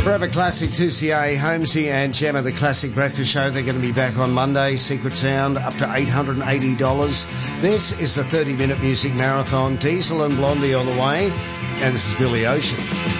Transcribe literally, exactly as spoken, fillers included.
Forever Classic, two C A, Holmesy and Chairman of the Classic Breakfast Show. They're going to be back on Monday. Secret Sound, up to eight hundred eighty dollars. This is the thirty-minute music marathon. Diesel and Blondie on the way. And this is Billy Ocean.